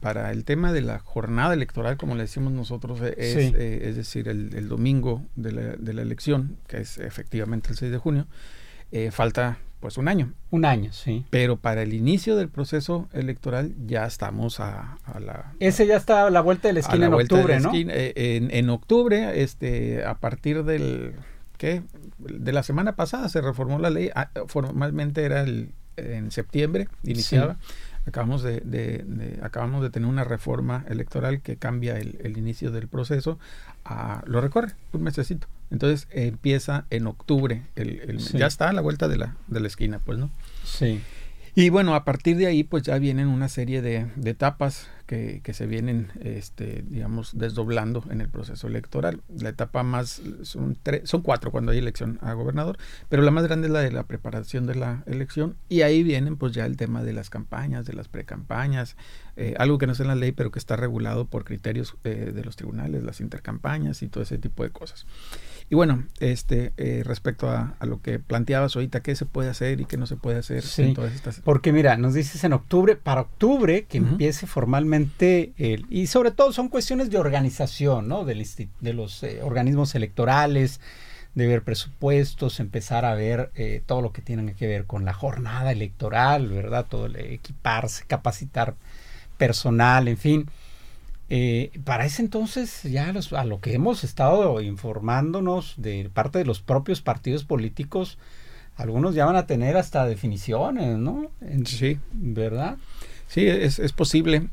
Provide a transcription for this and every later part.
para el tema de la jornada electoral, como le decimos nosotros, es decir, el domingo de la elección, que es efectivamente el 6 de junio, falta pues un año. Un año, sí. Pero para el inicio del proceso electoral ya estamos a la... Ese ya está a la vuelta de la esquina en octubre, ¿no? En octubre, a partir del... ¿qué? De la semana pasada se reformó la ley. Formalmente era en septiembre, iniciaba. Sí. Acabamos de tener una reforma electoral que cambia el inicio del proceso. Lo recorre un mesecito. Entonces empieza en octubre. Sí. Ya está a la vuelta de la esquina, pues, ¿no? Sí. Y bueno, a partir de ahí, pues ya vienen una serie de etapas que se vienen, digamos, desdoblando en el proceso electoral. La etapa más, son 4 cuando hay elección a gobernador, pero la más grande es la de la preparación de la elección, y ahí vienen pues ya el tema de las campañas, de las precampañas, algo que no es en la ley, pero que está regulado por criterios de los tribunales, las intercampañas y todo ese tipo de cosas. Y bueno, respecto a lo que planteabas ahorita, qué se puede hacer y qué no se puede hacer en todas estas... Porque mira, nos dices en octubre, para octubre, que empiece formalmente y sobre todo son cuestiones de organización, ¿no? De los organismos electorales, de ver presupuestos, empezar a ver todo lo que tiene que ver con la jornada electoral, ¿verdad? Todo el equiparse, capacitar personal, en fin. Para ese entonces ya a lo que hemos estado informándonos de parte de los propios partidos políticos, algunos ya van a tener hasta definiciones, ¿no? Sí. ¿Verdad? Sí, es posible.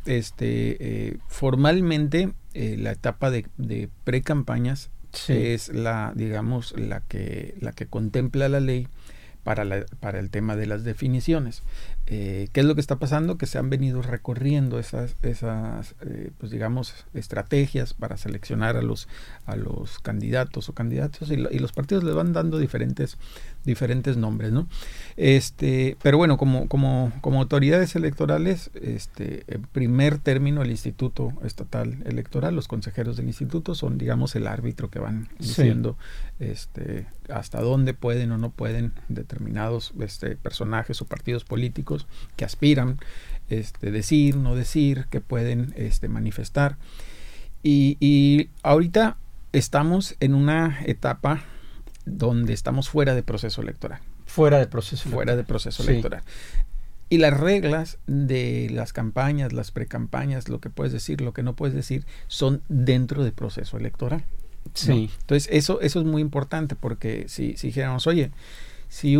Formalmente la etapa de pre-campañas es la que contempla la ley para el tema de las definiciones. ¿Qué es lo que está pasando? Que se han venido recorriendo esas pues digamos, estrategias para seleccionar a los candidatos o candidatas, y los partidos les van dando diferentes nombres, ¿no? Pero bueno, como autoridades electorales, en primer término, el Instituto Estatal Electoral, los consejeros del instituto son, digamos, el árbitro que van diciendo hasta dónde pueden o no pueden determinados personajes o partidos políticos que aspiran decir, no decir, que pueden manifestar. Y ahorita estamos en una etapa donde estamos fuera de proceso electoral. Fuera de proceso electoral. Y las reglas de las campañas, las precampañas, lo que puedes decir, lo que no puedes decir, son dentro del proceso electoral. Sí. ¿No? Entonces, eso es muy importante, porque si dijéramos, oye, si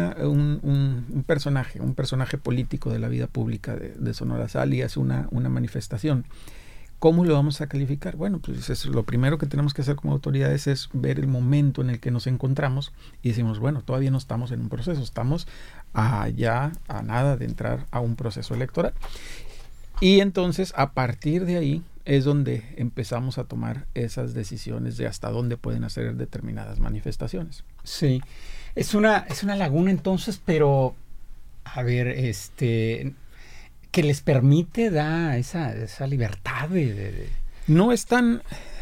un personaje político de la vida pública de Sonora sale y hace una manifestación, ¿cómo lo vamos a calificar? Bueno, pues lo primero que tenemos que hacer como autoridades es ver el momento en el que nos encontramos y decimos, bueno, todavía no estamos en un proceso, estamos ya a nada de entrar a un proceso electoral. Y entonces, a partir de ahí, es donde empezamos a tomar esas decisiones de hasta dónde pueden hacer determinadas manifestaciones. Sí, es una laguna entonces, pero a ver, que les permite da esa libertad de... No es tan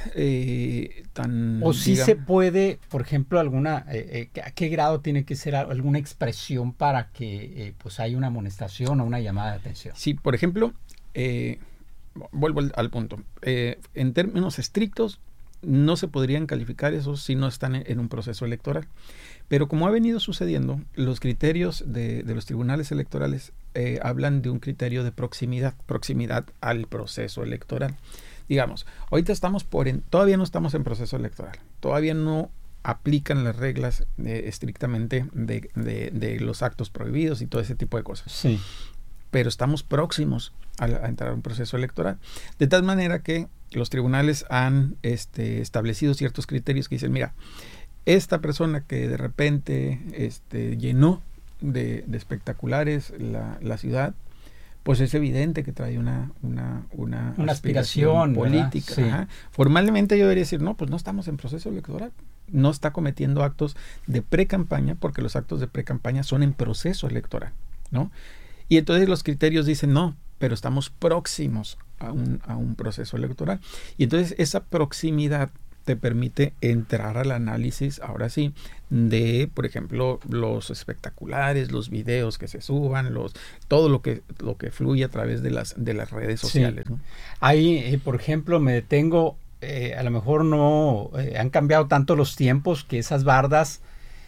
o sí se puede, por ejemplo, alguna ¿a qué grado tiene que ser alguna expresión para que pues haya una amonestación o una llamada de atención? Sí, por ejemplo, vuelvo al punto. En términos estrictos, no se podrían calificar esos si no están en un proceso electoral. Pero como ha venido sucediendo, los criterios de los tribunales electorales hablan de un criterio de proximidad al proceso electoral. Digamos, ahorita todavía no estamos en proceso electoral. Todavía no aplican las reglas estrictamente de los actos prohibidos y todo ese tipo de cosas. Sí. Pero estamos próximos a entrar a un proceso electoral. De tal manera que los tribunales han establecido ciertos criterios que dicen, mira, esta persona que de repente llenó de espectaculares la ciudad, pues es evidente que trae una aspiración política. Sí. Formalmente yo debería decir, no, pues no estamos en proceso electoral. No está cometiendo actos de pre-campaña, porque los actos de pre-campaña son en proceso electoral, ¿no? Y entonces los criterios dicen, no, pero estamos próximos a un proceso electoral. Y entonces esa proximidad te permite entrar al análisis, ahora sí, de, por ejemplo, los espectaculares, los videos que se suban, todo lo que fluye a través de las redes sociales, ¿no? Ahí, por ejemplo, me detengo, a lo mejor no han cambiado tanto los tiempos que esas bardas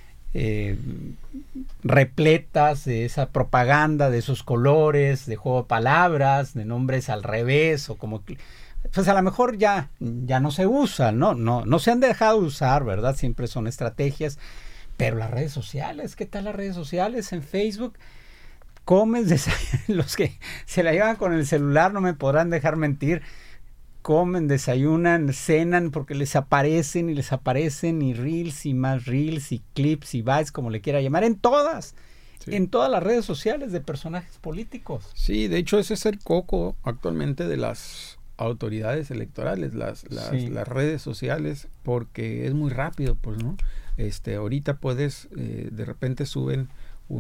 repletas de esa propaganda, de esos colores, de juego de palabras, de nombres al revés, o como pues a lo mejor ya no se usan, no se han dejado de usar, ¿verdad? Siempre son estrategias, pero las redes sociales, ¿qué tal las redes sociales? En Facebook los que se la llevan con el celular no me podrán dejar mentir, comen, desayunan, cenan, porque les aparecen y reels y más reels y clips y bytes, como le quiera llamar, en todas las redes sociales de personajes políticos. Sí, de hecho ese es el coco actualmente de las autoridades electorales, las redes sociales, porque es muy rápido, pues, ¿no? Ahorita puedes, de repente suben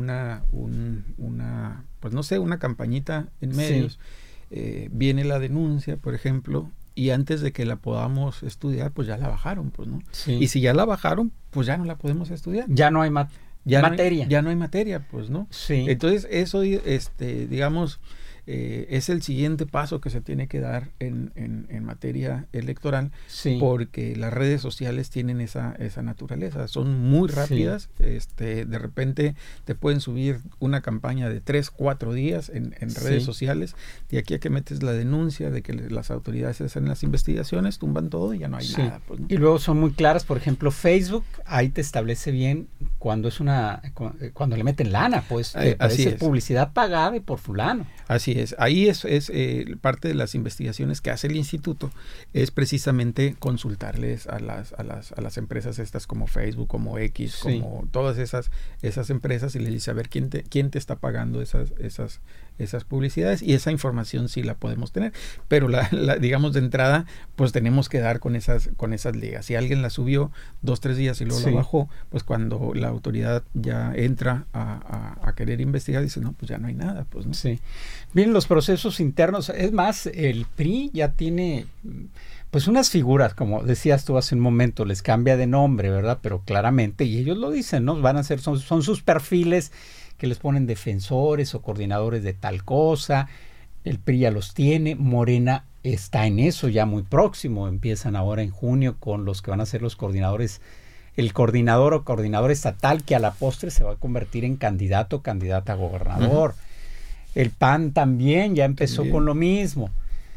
pues no sé, una campañita en medios, viene la denuncia, por ejemplo, y antes de que la podamos estudiar, pues ya la bajaron, pues, ¿no? Sí. Y si ya la bajaron, pues ya no la podemos estudiar. Ya no hay materia. Ya no hay materia, pues, ¿no? Sí. Entonces, eso, digamos, es el siguiente paso que se tiene que dar en materia electoral, porque las redes sociales tienen esa naturaleza, son muy rápidas, de repente te pueden subir una campaña de 3-4 días en redes sociales, de aquí a que metes la denuncia de que las autoridades hacen las investigaciones, tumban todo y ya no hay nada, pues, ¿no? Y luego son muy claras, por ejemplo, Facebook, ahí te establece bien cuando cuando le meten lana, pues, así es, publicidad pagada y por fulano. Así es. Ahí es parte de las investigaciones que hace el instituto, es precisamente consultarles a las empresas estas como Facebook, como X, como todas esas empresas, y les dice, a ver, ¿quién te está pagando esas publicidades? Y esa información sí la podemos tener, pero digamos de entrada, pues tenemos que dar con esas ligas. Si alguien la subió 2-3 días y luego la bajó, pues cuando la autoridad ya entra a querer investigar, dice, no, pues ya no hay nada, pues, ¿no? Sí. Bien, los procesos internos, es más, el PRI ya tiene pues unas figuras, como decías tú hace un momento, les cambia de nombre, ¿verdad? Pero claramente, y ellos lo dicen, ¿no? Van a ser, son sus perfiles que les ponen defensores o coordinadores de tal cosa. El PRI ya los tiene, Morena está en eso ya muy próximo, empiezan ahora en junio con los que van a ser los coordinadores, el coordinador o coordinador estatal que a la postre se va a convertir en candidato o candidata a gobernador. Uh-huh. El PAN también ya empezó con lo mismo.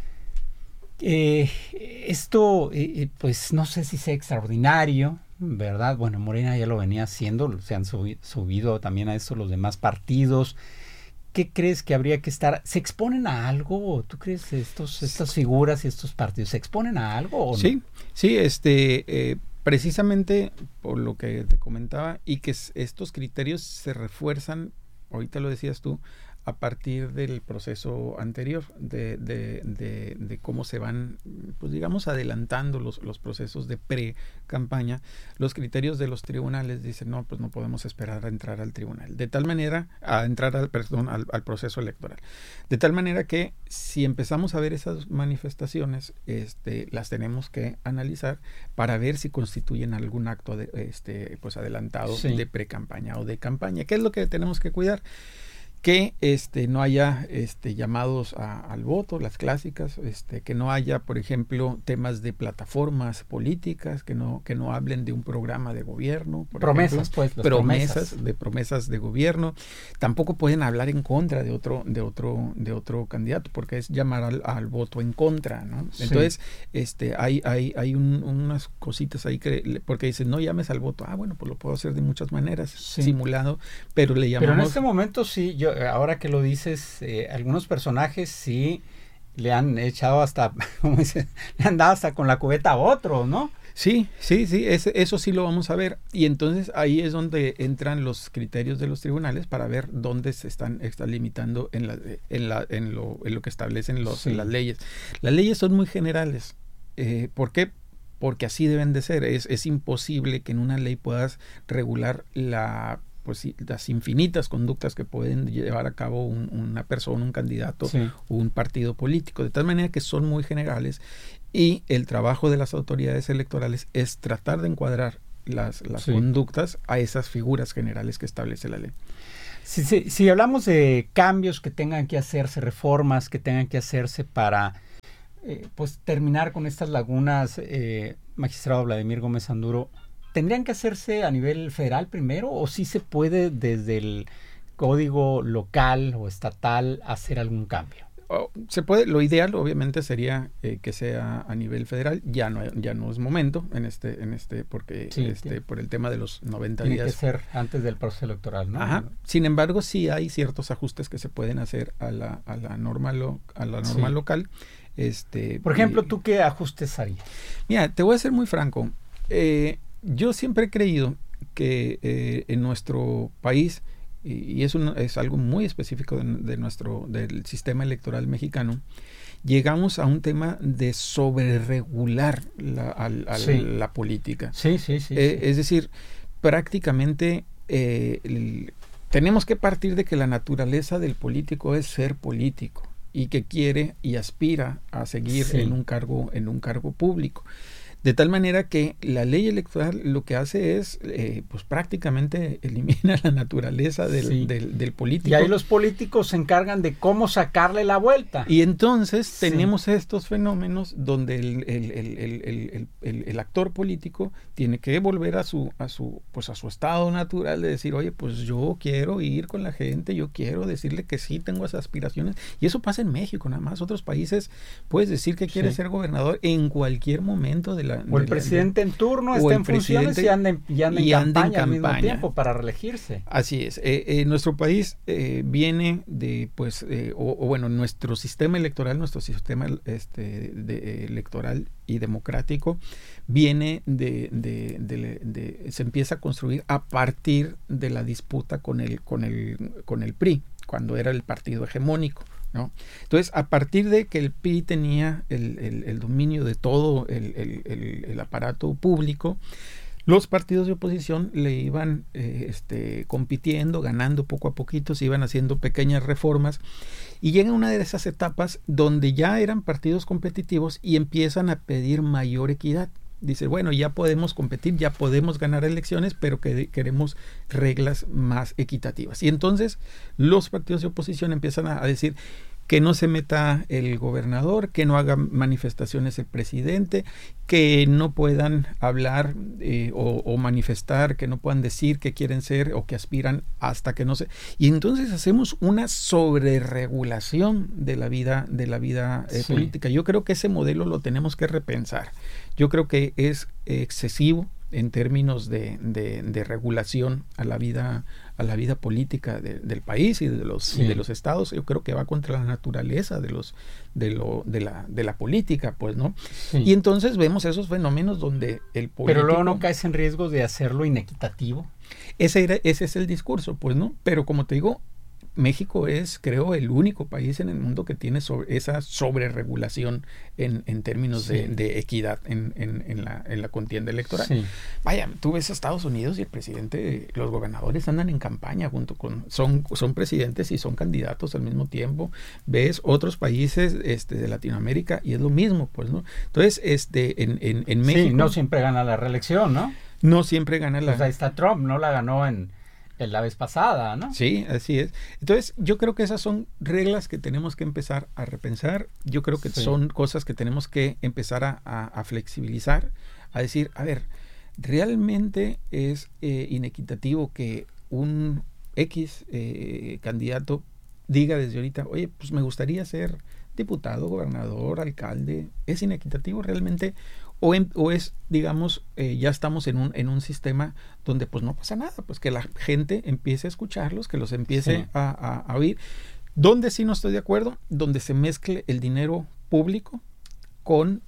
Esto, pues no sé si sea extraordinario, ¿verdad? Bueno, Morena ya lo venía haciendo, se han subido también a esto los demás partidos. ¿Qué crees que habría que estar? ¿Se exponen a algo? ¿Tú crees estas figuras y estos partidos se exponen a algo o no? Sí, precisamente por lo que te comentaba, y que estos criterios se refuerzan, ahorita lo decías tú, a partir del proceso anterior, de cómo se van, pues digamos, adelantando los procesos de pre-campaña. Los criterios de los tribunales dicen, no, pues no podemos esperar a entrar al tribunal, de tal manera, al proceso electoral. De tal manera que si empezamos a ver esas manifestaciones, las tenemos que analizar para ver si constituyen algún acto pues adelantado de pre-campaña o de campaña. ¿Qué es lo que tenemos que cuidar? Que no haya llamados al voto, las clásicas, que no haya, por ejemplo, temas de plataformas políticas, que no hablen de un programa de gobierno, promesas, pues, promesas de gobierno. Tampoco pueden hablar en contra de otro candidato, porque es llamar al voto en contra, ¿no? Sí. Entonces, hay unas cositas ahí porque dicen, no llames al voto. Bueno, pues lo puedo hacer de muchas maneras, simulado, pero le llamamos. Pero en este momento sí, ahora que lo dices, algunos personajes sí le han echado hasta, como dice, le han dado hasta con la cubeta a otro, ¿no? Sí, eso sí lo vamos a ver, y entonces ahí es donde entran los criterios de los tribunales para ver dónde se están limitando en lo que establecen las leyes. Las leyes son muy generales. ¿Por qué? Porque así deben de ser. Es imposible que en una ley puedas regular pues sí, las infinitas conductas que pueden llevar a cabo una persona, un candidato, o un partido político, de tal manera que son muy generales, y el trabajo de las autoridades electorales es tratar de encuadrar las conductas a esas figuras generales que establece la ley. Si hablamos de cambios que tengan que hacerse, reformas que tengan que hacerse para pues terminar con estas lagunas, magistrado Vladimir Gómez Anduro, ¿tendrían que hacerse a nivel federal primero o sí se puede desde el código local o estatal hacer algún cambio? Se puede, lo ideal obviamente sería que sea a nivel federal. Ya no es momento porque por el tema de los 90 días. Tiene que ser antes del proceso electoral, ¿no? Ajá. Sin embargo, sí hay ciertos ajustes que se pueden hacer a la norma local. Por ejemplo, ¿tú qué ajustes harías? Mira, te voy a ser muy franco. Yo siempre he creído que en nuestro país, y eso es algo muy específico del sistema electoral mexicano, llegamos a un tema de sobreregular la política. Sí. Es decir, prácticamente tenemos que partir de que la naturaleza del político es ser político y que quiere y aspira a seguir en un cargo público. De tal manera que la ley electoral lo que hace es, pues prácticamente elimina la naturaleza del político. Y ahí los políticos se encargan de cómo sacarle la vuelta. Y entonces tenemos estos fenómenos donde el actor político tiene que volver a su estado natural de decir, oye, pues yo quiero ir con la gente, yo quiero decirle que sí tengo esas aspiraciones. Y eso pasa en México nada más. Otros países puedes decir que quieres ser gobernador en cualquier momento el presidente en turno está en funciones y anda en campaña al mismo tiempo para reelegirse. Así es. Nuestro país viene de, nuestro sistema electoral, electoral y democrático viene se empieza a construir a partir de la disputa con el PRI, cuando era el partido hegemónico, ¿no? Entonces, a partir de que el PRI tenía el dominio de todo el aparato público, los partidos de oposición le iban compitiendo, ganando poco a poquito, se iban haciendo pequeñas reformas, y llega una de esas etapas donde ya eran partidos competitivos y empiezan a pedir mayor equidad. Dice, bueno, ya podemos competir, ya podemos ganar elecciones, pero queremos reglas más equitativas. Y entonces los partidos de oposición empiezan a decir que no se meta el gobernador, que no haga manifestaciones el presidente, que no puedan hablar o manifestar, que no puedan decir que quieren ser o que aspiran hasta que no se... Y entonces hacemos una sobreregulación de la vida política. Yo creo que ese modelo lo tenemos que repensar. Yo creo que es excesivo en términos de regulación a la vida política del país y de los estados. Yo creo que va contra la naturaleza de la política, pues, ¿no? Sí. Y entonces vemos esos fenómenos donde el político... Pero luego no caes en riesgo de hacerlo inequitativo. Ese es el discurso, pues, ¿no? Pero como te digo, México es, creo, el único país en el mundo que tiene esa sobreregulación en términos de equidad en la contienda electoral. Sí. Vaya, tú ves a Estados Unidos y el presidente, los gobernadores andan en campaña son presidentes y son candidatos al mismo tiempo. Ves otros países de Latinoamérica y es lo mismo, pues, ¿no? Entonces, en México... Sí, no siempre gana la reelección, ¿no? No siempre gana la... Pues ahí está Trump, no la ganó en la vez pasada, ¿no? Sí, así es. Entonces, yo creo que esas son reglas que tenemos que empezar a repensar. Yo creo que son cosas que tenemos que empezar a flexibilizar, a decir, a ver, ¿realmente es inequitativo que un X candidato diga desde ahorita, oye, pues me gustaría ser diputado, gobernador, alcalde? ¿Es inequitativo realmente? O es, digamos, ya estamos en un sistema donde pues no pasa nada, pues que la gente empiece a escucharlos, que los empiece a oír. Donde sí no estoy de acuerdo, donde se mezcle el dinero público con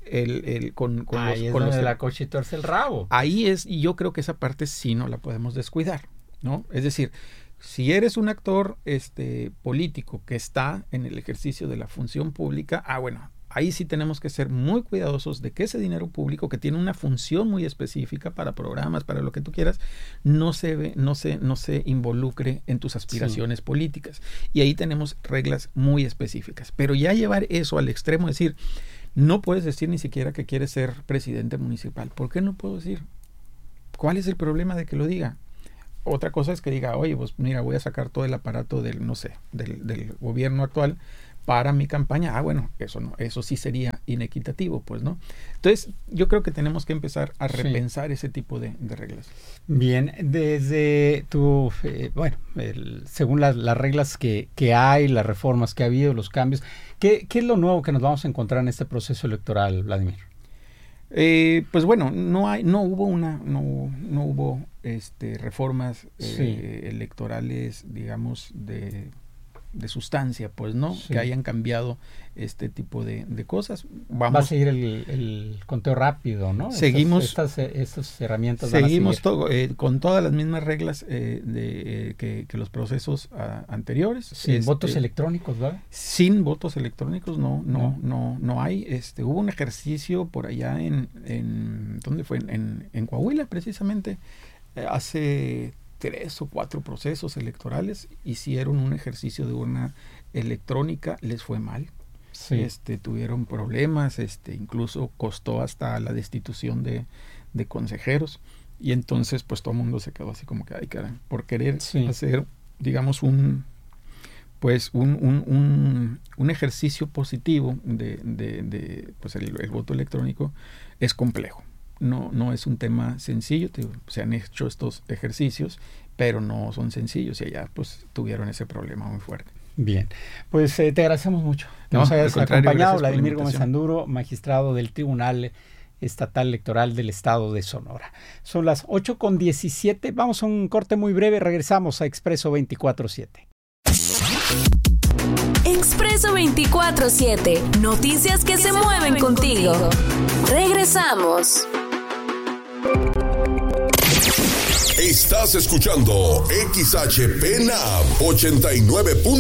la coche y tuerce el rabo. Ahí es, y yo creo que esa parte sí no la podemos descuidar, ¿no? Es decir, si eres un actor político que está en el ejercicio de la función pública, bueno, ahí sí tenemos que ser muy cuidadosos de que ese dinero público, que tiene una función muy específica para programas, para lo que tú quieras, no se involucre en tus aspiraciones políticas. Y ahí tenemos reglas muy específicas. Pero ya llevar eso al extremo, decir, no puedes decir ni siquiera que quieres ser presidente municipal. ¿Por qué no puedo decir? ¿Cuál es el problema de que lo diga? Otra cosa es que diga, oye, pues mira, voy a sacar todo el aparato del gobierno actual para mi campaña. Bueno, eso no, eso sí sería inequitativo, pues, ¿no? Entonces, yo creo que tenemos que empezar a repensar ese tipo de reglas. Bien, desde tu, según las reglas que hay, las reformas que ha habido, los cambios, ¿qué es lo nuevo que nos vamos a encontrar en este proceso electoral, Vladimir? Pues bueno, no hubo reformas electorales, digamos, de sustancia, pues, ¿no? Sí. Que hayan cambiado este tipo de cosas. Va a seguir el conteo rápido, ¿no? Seguimos estas herramientas. Seguimos con todas las mismas reglas que los procesos anteriores. Sin votos electrónicos, ¿verdad? Sin votos electrónicos no hay. Hubo un ejercicio por allá ¿dónde fue? En Coahuila, precisamente, hace 3 o 4 procesos electorales, hicieron un ejercicio de urna electrónica, les fue mal. Sí. Tuvieron problemas, incluso costó hasta la destitución de consejeros, y entonces pues todo el mundo se quedó así como que, ay caray, por querer hacer, digamos, un ejercicio positivo de pues el voto electrónico es complejo. No es un tema sencillo, se han hecho estos ejercicios, pero no son sencillos, y allá pues tuvieron ese problema muy fuerte. Bien, pues te agradecemos mucho. Nos hayas acompañado, Vladimir Gómez Anduro, magistrado del Tribunal Estatal Electoral del Estado de Sonora. Son las 8:17, vamos a un corte muy breve, regresamos a Expreso 24/7. Expreso 24/7, noticias que se mueven contigo. Regresamos. Estás escuchando XHPNAM 89.1